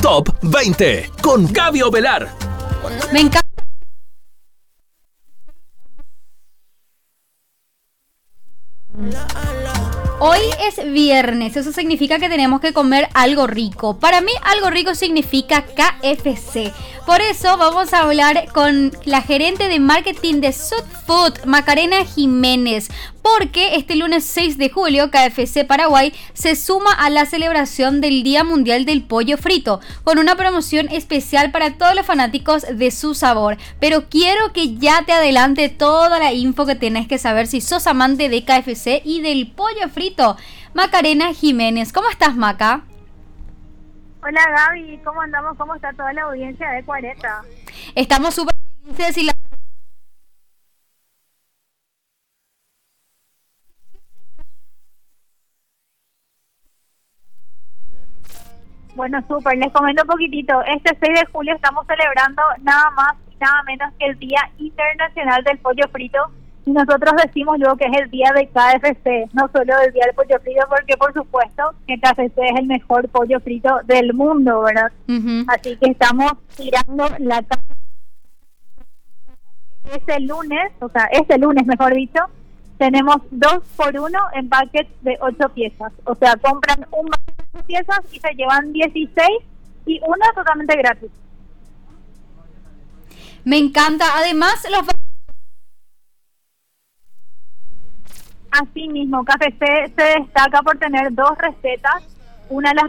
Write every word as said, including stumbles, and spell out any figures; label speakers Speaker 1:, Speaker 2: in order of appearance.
Speaker 1: Top veinte con Gaby Ovelar.
Speaker 2: Me encanta. Hoy es viernes, eso significa que tenemos que comer algo rico. Para mí algo rico significa K F C. Por eso vamos a hablar con la gerente de marketing de Sud Food, Macarena Jiménez. Porque este lunes seis de julio K F C Paraguay se suma a la celebración del Día Mundial del Pollo Frito, con una promoción especial para todos los fanáticos de su sabor. Pero quiero que ya te adelante toda la info que tenés que saber si sos amante de K F C y del pollo frito. Macarena Jiménez, ¿cómo estás, Maca?
Speaker 3: Hola Gaby, ¿cómo andamos? ¿Cómo está toda la audiencia de cuarenta?
Speaker 2: Estamos súper felices y la...
Speaker 3: Bueno, súper, les comento un poquitito. Este seis de julio estamos celebrando nada más y nada menos que el Día Internacional del Pollo Frito. Y nosotros decimos luego que es el día de K F C, no solo el día del pollo frito, porque por supuesto que K F C es el mejor pollo frito del mundo, ¿verdad? Uh-huh. Así que estamos tirando la... Este lunes, o sea, este lunes mejor dicho, tenemos dos por uno en paquets de ocho piezas. O sea, compran un paquete de ocho piezas y se llevan dieciséis y una totalmente gratis.
Speaker 2: Me encanta. Además, los...
Speaker 3: Asimismo, K F C se destaca por tener dos recetas. Una de las